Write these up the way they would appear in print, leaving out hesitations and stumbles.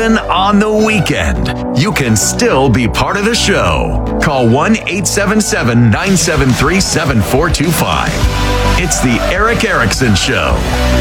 Even on the weekend, you can still be part of the show. Call 1-877-973-7425. It's the Erick Erickson Show.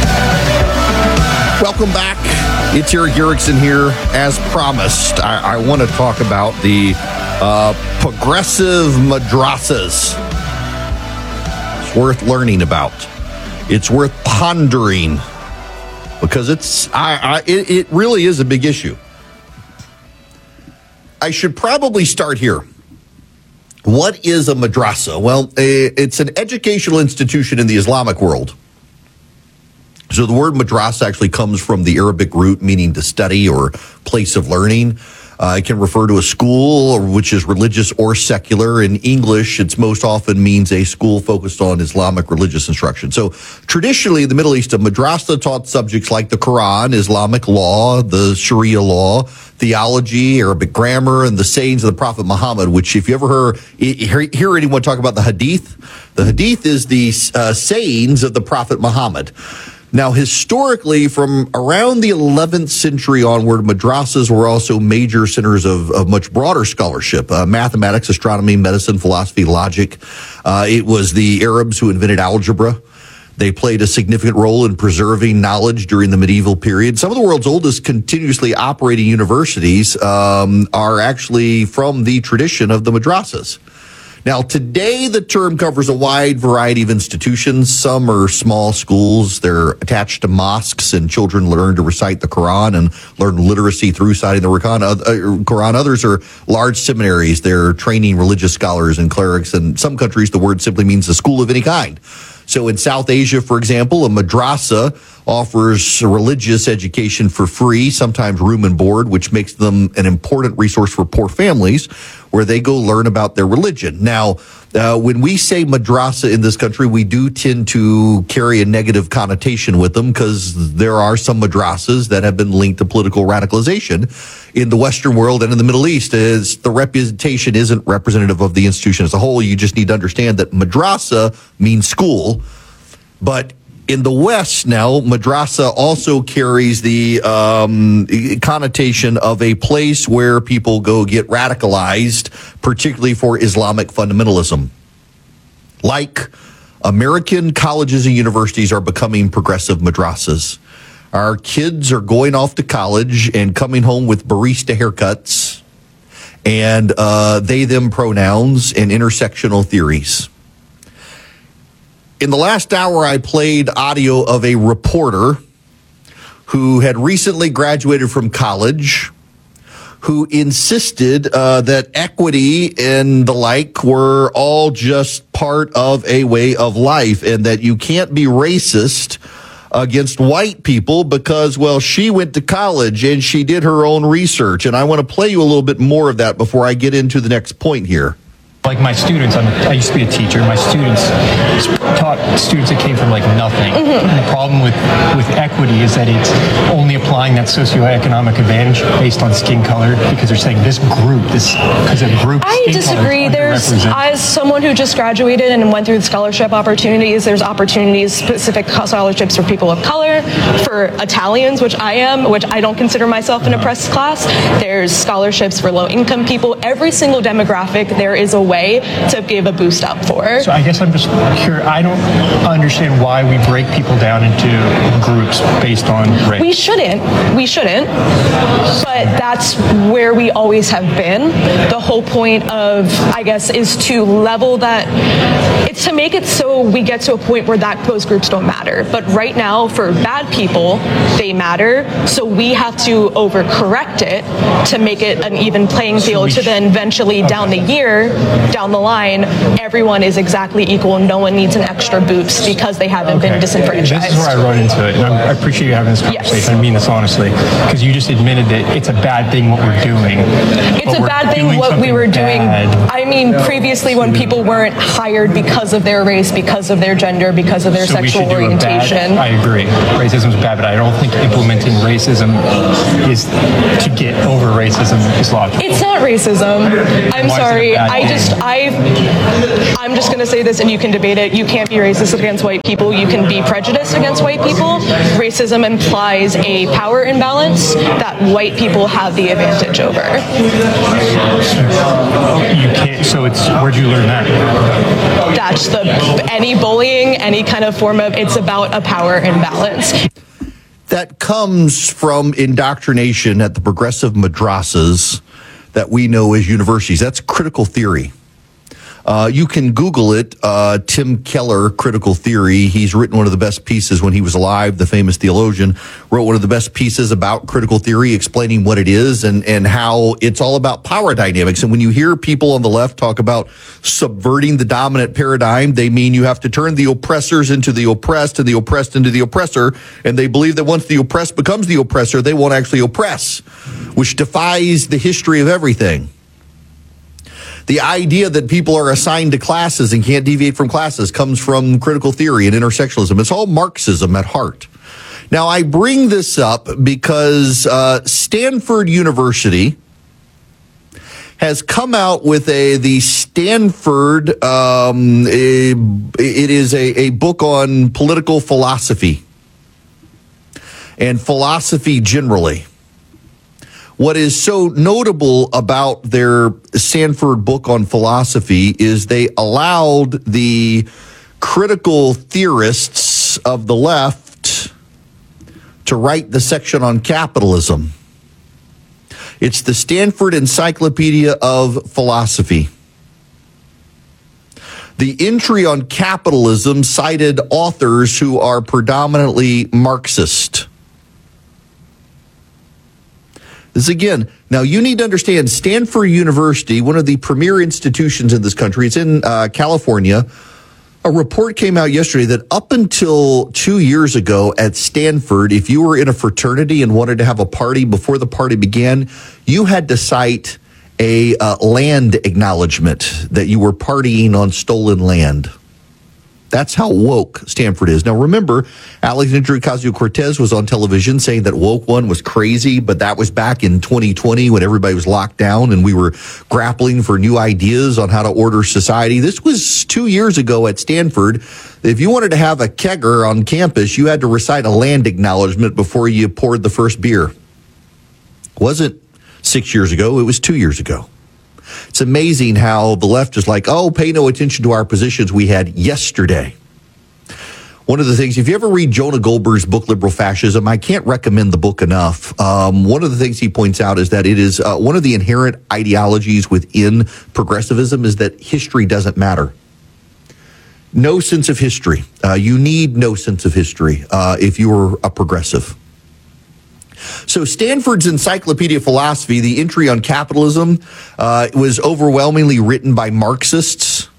Welcome back. It's Erick Erickson here. As promised, I want to talk about the progressive madrasas. It's worth learning about. It's worth pondering because it really is a big issue. I should probably start here. What is a madrasa? Well, it's an educational institution in the Islamic world. So the word madrasa actually comes from the Arabic root meaning to study or place of learning. It can refer to a school, which is religious or secular. In English, it most often means a school focused on Islamic religious instruction. So traditionally, in the Middle East, a madrasa taught subjects like the Quran, Islamic law, the Sharia law, theology, Arabic grammar, and the sayings of the Prophet Muhammad, which if you ever hear anyone talk about the hadith is the sayings of the Prophet Muhammad. Now, historically, from around the 11th century onward, madrasas were also major centers of much broader scholarship, mathematics, astronomy, medicine, philosophy, logic. It was the Arabs who invented algebra. They played a significant role in preserving knowledge during the medieval period. Some of the world's oldest continuously operating universities are actually from the tradition of the madrasas. Now, today, the term covers a wide variety of institutions. Some are small schools. They're attached to mosques, and children learn to recite the Quran and learn literacy through reciting the Quran. Others are large seminaries. They're training religious scholars and clerics. In some countries, the word simply means a school of any kind. So in South Asia, for example, a madrasa offers religious education for free, sometimes room and board, which makes them an important resource for poor families where they go learn about their religion. Now, when we say madrasa in this country, we do tend to carry a negative connotation with them because there are some madrasas that have been linked to political radicalization in the Western world and in the Middle East. As the representation isn't representative of the institution as a whole, you just need to understand that madrasa means school, but in the West now, madrasa also carries the connotation of a place where people go get radicalized, particularly for Islamic fundamentalism. Like American colleges and universities are becoming progressive madrasas. Our kids are going off to college and coming home with barista haircuts and they-them pronouns and intersectional theories. In the last hour, I played audio of a reporter who had recently graduated from college, who insisted that equity and the like were all just part of a way of life and that you can't be racist against white people because, well, she went to college and she did her own research. And I want to play you a little bit more of that before I get into the next point here. Like my students, I used to be a teacher. My students taught students that came from like nothing. Mm-hmm. And the problem with equity is that it's only applying that socioeconomic advantage based on skin color because they're saying this group, because of group. I disagree. As someone who just graduated and went through the scholarship opportunities, there's opportunities, specific scholarships for people of color, for Italians, which I am, which I don't consider myself an oppressed class. There's scholarships for low-income people. Every single demographic, there is a way to give a boost up for. So I guess I'm just curious. I don't understand why we break people down into groups based on race. We shouldn't. But that's where we always have been. The whole point of, I guess, is to level that. It's to make it so we get to a point where those groups don't matter. But right now, for bad people, they matter. So we have to overcorrect it to make it an even playing field. So then eventually down the line, everyone is exactly equal. No one needs an extra boost because they haven't been disenfranchised. This is where I run into it, and I appreciate you having this conversation. Yes. I mean this honestly, because you just admitted that it's a bad bad thing what we're doing. It's a bad thing what we were doing. I mean, previously when people weren't hired because of their race, because of their gender, because of their sexual orientation. I agree. Racism is bad, but I don't think implementing racism is to get over racism is logical. It's not racism. I'm sorry. I'm just going to say this, and you can debate it. You can't be racist against white people. You can be prejudiced against white people. Racism implies a power imbalance that white people have the advantage over. You can't. So where'd you learn that? That's any bullying, any kind of form of, it's about a power imbalance. That comes from indoctrination at the progressive madrasas that we know as universities. That's critical theory. You can Google it, Tim Keller, Critical Theory. He's written one of the best pieces when he was alive, the famous theologian, wrote one of the best pieces about critical theory, explaining what it is and how it's all about power dynamics. And when you hear people on the left talk about subverting the dominant paradigm, they mean you have to turn the oppressors into the oppressed and the oppressed into the oppressor. And they believe that once the oppressed becomes the oppressor, they won't actually oppress, which defies the history of everything. The idea that people are assigned to classes and can't deviate from classes comes from critical theory and intersectionalism. It's all Marxism at heart. Now, I bring this up because Stanford University has come out with the Stanford, it is a book on political philosophy and philosophy generally. What is so notable about their Stanford book on philosophy is they allowed the critical theorists of the left to write the section on capitalism. It's the Stanford Encyclopedia of Philosophy. The entry on capitalism cited authors who are predominantly Marxist. This again, now you need to understand Stanford University, one of the premier institutions in this country, it's in California. A report came out yesterday that up until 2 years ago at Stanford, if you were in a fraternity and wanted to have a party before the party began, you had to cite a land acknowledgement that you were partying on stolen land. That's how woke Stanford is. Now, remember, Alexandria Ocasio-Cortez was on television saying that woke one was crazy, but that was back in 2020 when everybody was locked down and we were grappling for new ideas on how to order society. This was 2 years ago at Stanford. If you wanted to have a kegger on campus, you had to recite a land acknowledgement before you poured the first beer. It wasn't 6 years ago. It was 2 years ago. It's amazing how the left is like, oh, pay no attention to our positions we had yesterday. One of the things, if you ever read Jonah Goldberg's book, Liberal Fascism, I can't recommend the book enough. One of the things he points out is that it is one of the inherent ideologies within progressivism is that history doesn't matter. No sense of history. You need no sense of history if you're a progressive. So Stanford's Encyclopedia of Philosophy, the entry on capitalism, was overwhelmingly written by Marxists.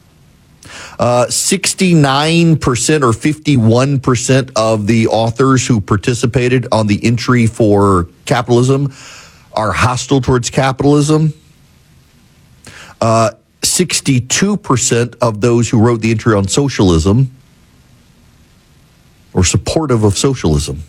69% or 51% of the authors who participated on the entry for capitalism are hostile towards capitalism. 62% of those who wrote the entry on socialism were supportive of socialism.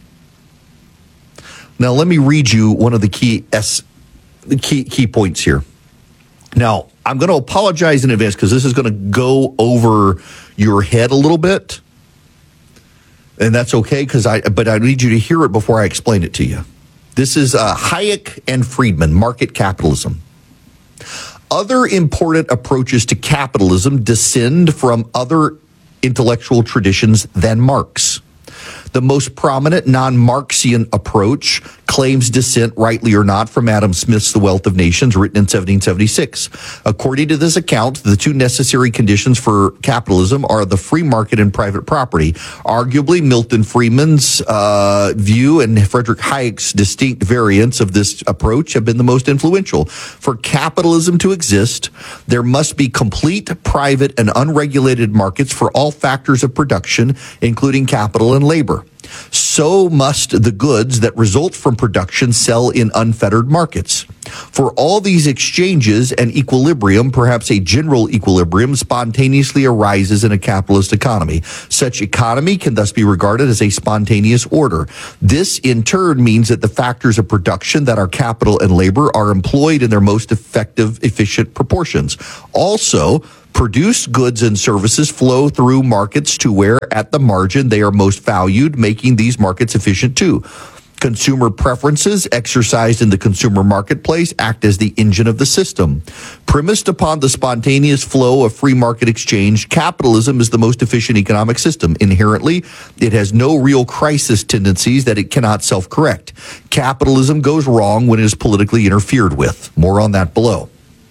Now, let me read you one of the key points here. Now, I'm going to apologize in advance because this is going to go over your head a little bit. And that's okay, but I need you to hear it before I explain it to you. This is Hayek and Friedman, market capitalism. Other important approaches to capitalism descend from other intellectual traditions than Marx. The most prominent non-Marxian approach claims descent, rightly or not, from Adam Smith's The Wealth of Nations, written in 1776. According to this account, the two necessary conditions for capitalism are the free market and private property. Arguably, Milton Friedman's view and Friedrich Hayek's distinct variants of this approach have been the most influential. For capitalism to exist, there must be complete, private, and unregulated markets for all factors of production, including capital and labor. So must the goods that result from production sell in unfettered markets. For all these exchanges, an equilibrium, perhaps a general equilibrium, spontaneously arises in a capitalist economy. Such economy can thus be regarded as a spontaneous order. This, in turn, means that the factors of production that are capital and labor are employed in their most effective, efficient proportions. Also, produced goods and services flow through markets to where, at the margin, they are most valued, making these markets efficient too. Consumer preferences exercised in the consumer marketplace act as the engine of the system. Premised upon the spontaneous flow of free market exchange, capitalism is the most efficient economic system. Inherently, it has no real crisis tendencies that it cannot self-correct. Capitalism goes wrong when it is politically interfered with. More on that below.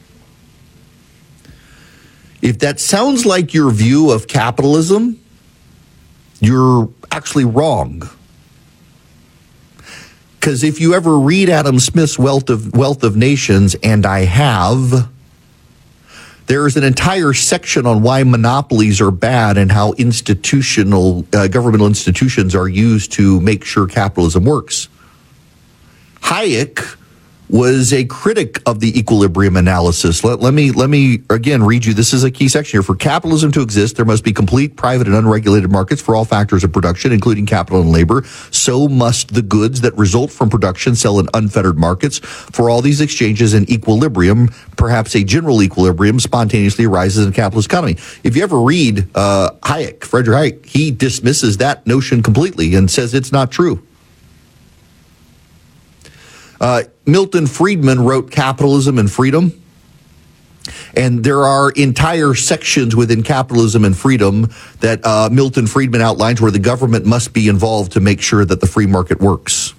If that sounds like your view of capitalism, you're actually wrong. Because if you ever read Adam Smith's Wealth of Nations, and I have, there is an entire section on why monopolies are bad and how institutional governmental institutions are used to make sure capitalism works. Hayek was a critic of the equilibrium analysis. Let me again read you. This is a key section here. For capitalism to exist, there must be complete, private, and unregulated markets for all factors of production, including capital and labor. So must the goods that result from production sell in unfettered markets. For all these exchanges, an equilibrium, perhaps a general equilibrium, spontaneously arises in a capitalist economy. If you ever read Hayek, Friedrich Hayek, he dismisses that notion completely and says it's not true. Milton Friedman wrote Capitalism and Freedom, and there are entire sections within Capitalism and Freedom that Milton Friedman outlines where the government must be involved to make sure that the free market works.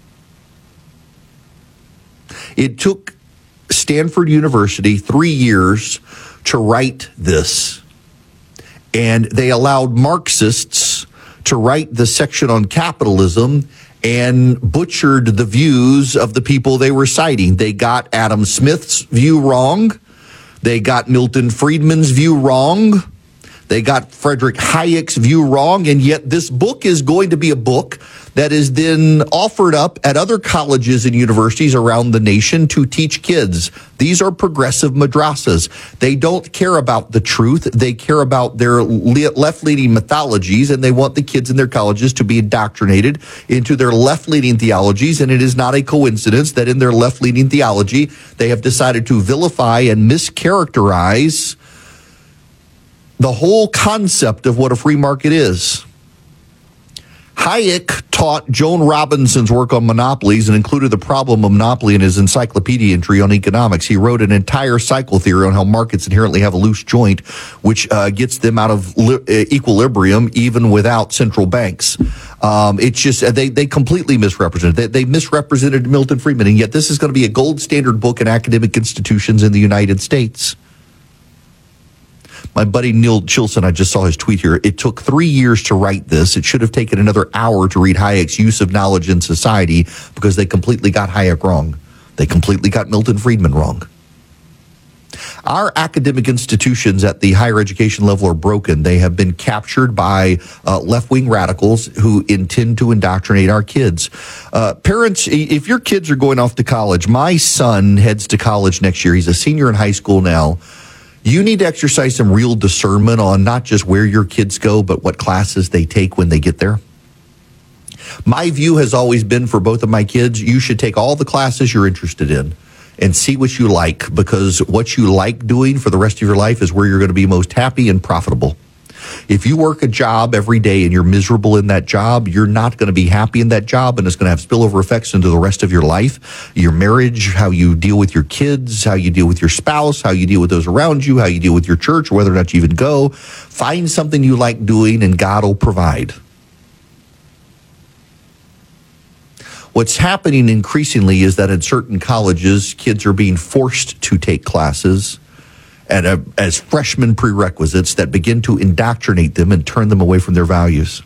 It took Stanford University 3 years to write this, and they allowed Marxists to write the section on capitalism and butchered the views of the people they were citing. They got Adam Smith's view wrong. They got Milton Friedman's view wrong. They got Friedrich Hayek's view wrong. And yet this book is going to be a book that is then offered up at other colleges and universities around the nation to teach kids. These are progressive madrasas. They don't care about the truth. They care about their left-leaning mythologies, and they want the kids in their colleges to be indoctrinated into their left-leaning theologies. And it is not a coincidence that in their left-leaning theology, they have decided to vilify and mischaracterize the whole concept of what a free market is. Hayek taught Joan Robinson's work on monopolies and included the problem of monopoly in his encyclopedia entry on economics. He wrote an entire cycle theory on how markets inherently have a loose joint, which gets them out of equilibrium even without central banks. It's just they completely misrepresented. They misrepresented Milton Friedman, and yet this is going to be a gold standard book in academic institutions in the United States. My buddy Neil Chilson, I just saw his tweet here. It took 3 years to write this. It should have taken another hour to read Hayek's Use of Knowledge in Society because they completely got Hayek wrong. They completely got Milton Friedman wrong. Our academic institutions at the higher education level are broken. They have been captured by left-wing radicals who intend to indoctrinate our kids. Parents, if your kids are going off to college, my son heads to college next year. He's a senior in high school now. You need to exercise some real discernment on not just where your kids go, but what classes they take when they get there. My view has always been for both of my kids, you should take all the classes you're interested in and see what you like, because what you like doing for the rest of your life is where you're going to be most happy and profitable. If you work a job every day and you're miserable in that job, you're not going to be happy in that job, and it's going to have spillover effects into the rest of your life, your marriage, how you deal with your kids, how you deal with your spouse, how you deal with those around you, how you deal with your church, or whether or not you even go. Find something you like doing and God will provide. What's happening increasingly is that in certain colleges, kids are being forced to take classes as freshman prerequisites that begin to indoctrinate them and turn them away from their values.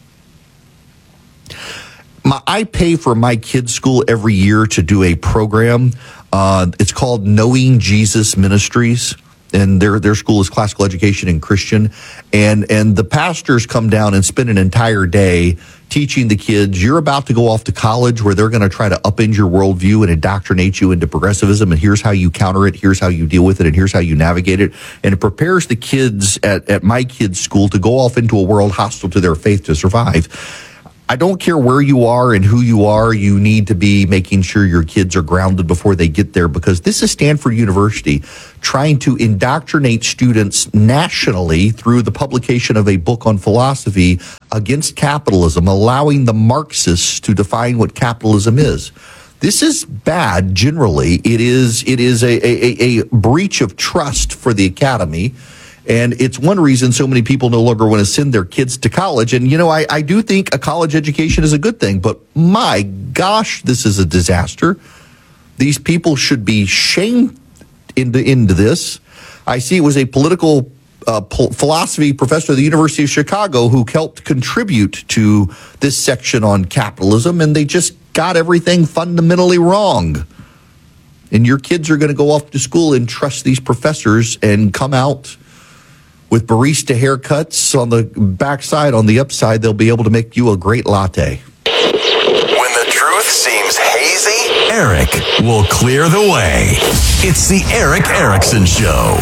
I pay for my kids' school every year to do a program. It's called Knowing Jesus Ministries. and their school is classical education and Christian, and the pastors come down and spend an entire day teaching the kids, you're about to go off to college where they're going to try to upend your worldview and indoctrinate you into progressivism, and here's how you counter it, here's how you deal with it, and here's how you navigate it. And it prepares the kids at my kids' school to go off into a world hostile to their faith to survive. I don't care where you are and who you are, you need to be making sure your kids are grounded before they get there, because this is Stanford University trying to indoctrinate students nationally through the publication of a book on philosophy against capitalism, allowing the Marxists to define what capitalism is. This is bad generally. It is a breach of trust for the academy. And it's one reason so many people no longer want to send their kids to college. And, I do think a college education is a good thing, but my gosh, this is a disaster. These people should be shamed into this. I see it was a political philosophy professor at the University of Chicago who helped contribute to this section on capitalism, and they just got everything fundamentally wrong. And your kids are going to go off to school and trust these professors and come out with barista haircuts on the backside. On the upside, they'll be able to make you a great latte. When the truth seems hazy, Eric will clear the way. It's the Eric Erickson Show.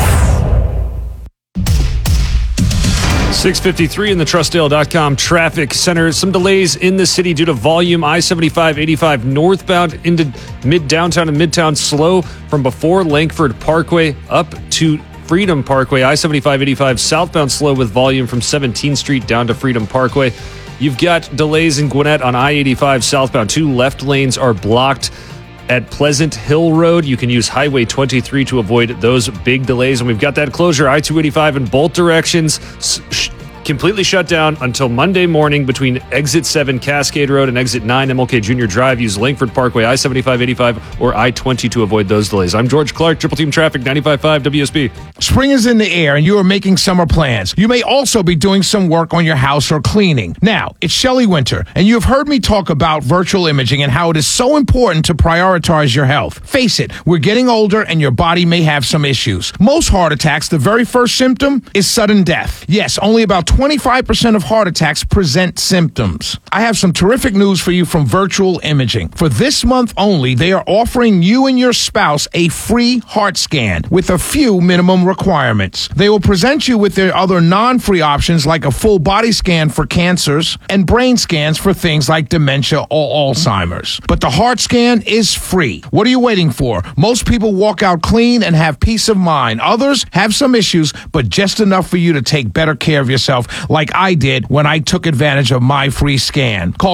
6:53 in the Trustdale.com traffic center. Some delays in the city due to volume. I-75-85 northbound into mid-downtown and midtown slow from before Langford Parkway up to Freedom Parkway. I-75-85 southbound slow with volume from 17th Street down to Freedom Parkway. You've got delays in Gwinnett on I-85 southbound. 2 left lanes are blocked at Pleasant Hill Road. You can use Highway 23 to avoid those big delays. And we've got that closure, I-285 in both directions, completely shut down until Monday morning between Exit 7 Cascade Road and Exit 9 MLK Junior Drive. Use Langford Parkway, I-75-85, or I-20 to avoid those delays. I'm George Clark, Triple Team Traffic, 95.5 WSB. Spring is in the air and you are making summer plans. You may also be doing some work on your house or cleaning. Now, it's Shelley Winter, and you have heard me talk about virtual imaging and how it is so important to prioritize your health. Face it, we're getting older and your body may have some issues. Most heart attacks, the very first symptom is sudden death. Yes, only about 25% of heart attacks present symptoms. I have some terrific news for you from Virtual Imaging. For this month only, they are offering you and your spouse a free heart scan with a few minimum requirements. They will present you with their other non-free options like a full body scan for cancers and brain scans for things like dementia or Alzheimer's. But the heart scan is free. What are you waiting for? Most people walk out clean and have peace of mind. Others have some issues, but just enough for you to take better care of yourself, like I did when I took advantage of my free scan. Call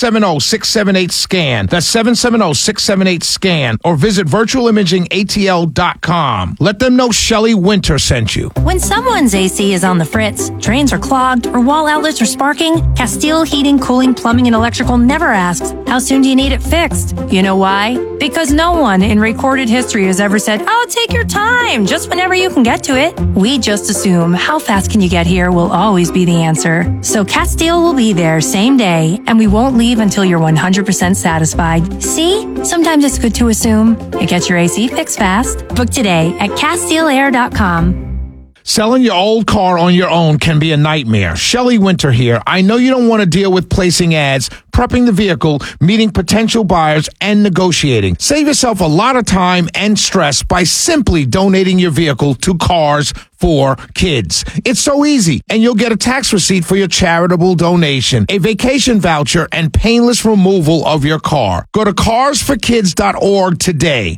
770-678-SCAN. That's 770-678-SCAN. Or visit virtualimagingatl.com. Let them know Shelley Winter sent you. When someone's AC is on the fritz, drains are clogged, or wall outlets are sparking, Castile Heating, Cooling, Plumbing, and Electrical never asks, how soon do you need it fixed? You know why? Because no one in recorded history has ever said, oh, take your time, just whenever you can get to it. We just assume, how fast can you get here will always be the answer. So Castile will be there same day, and we won't leave until you're 100% satisfied. See? Sometimes it's good to assume. It gets your AC fixed fast. Book today at CastileAir.com. Selling your old car on your own can be a nightmare. Shelley Winter here. I know you don't want to deal with placing ads, prepping the vehicle, meeting potential buyers, and negotiating. Save yourself a lot of time and stress by simply donating your vehicle to Cars for Kids. It's so easy, and you'll get a tax receipt for your charitable donation, a vacation voucher, and painless removal of your car. Go to carsforkids.org today.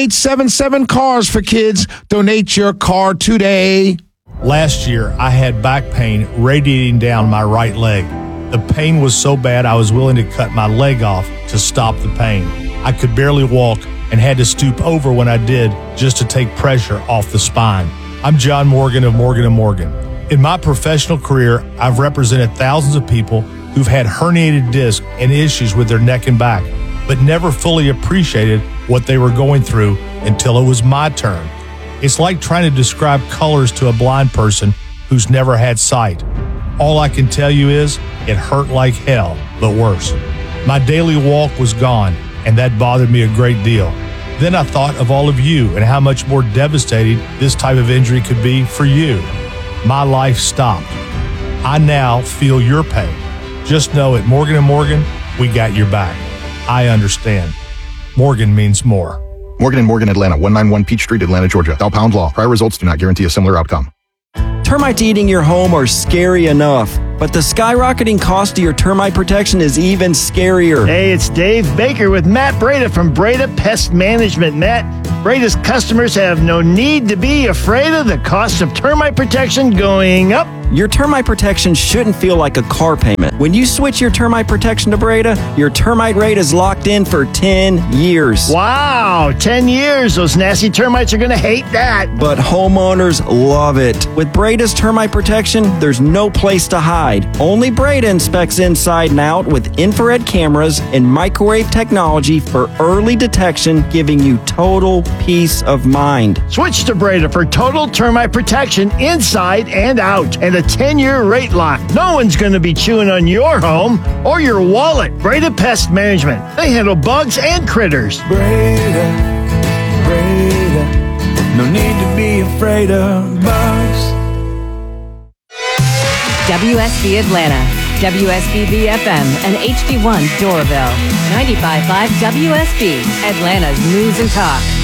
1-877-CARS-FOR-KIDS. Donate your car today. Last year, I had back pain radiating down my right leg. The pain was so bad I was willing to cut my leg off to stop the pain. I could barely walk and had to stoop over when I did just to take pressure off the spine. I'm John Morgan of Morgan & Morgan. In my professional career, I've represented thousands of people who've had herniated discs and issues with their neck and back, but never fully appreciated what they were going through until it was my turn. It's like trying to describe colors to a blind person who's never had sight. All I can tell you is it hurt like hell, but worse. My daily walk was gone, and that bothered me a great deal. Then I thought of all of you and how much more devastating this type of injury could be for you. My life stopped. I now feel your pain. Just know at Morgan & Morgan, we got your back. I understand. Morgan means more. Morgan & Morgan, Atlanta, 191 Peach Street, Atlanta, Georgia. Dow Pound Law. Prior results do not guarantee a similar outcome. Termites eating your home are scary enough, but the skyrocketing cost of your termite protection is even scarier. Hey, it's Dave Baker with Matt Breda from Breda Pest Management. Matt, Breda's customers have no need to be afraid of the cost of termite protection going up. Your termite protection shouldn't feel like a car payment. When you switch your termite protection to Breda, your termite rate is locked in for 10 years. Wow, 10 years. Those nasty termites are going to hate that. But homeowners love it. With Breda's termite protection, there's no place to hide. Only Breda inspects inside and out with infrared cameras and microwave technology for early detection, giving you total peace of mind. Switch to Breda for total termite protection inside and out, and a 10-year rate lock. No one's going to be chewing on your home or your wallet. Breda Pest Management. They handle bugs and critters. Breda, no need to be afraid of bugs. WSB Atlanta, WSBB FM, and HD1 Doraville. 95.5 WSB, Atlanta's News and Talk.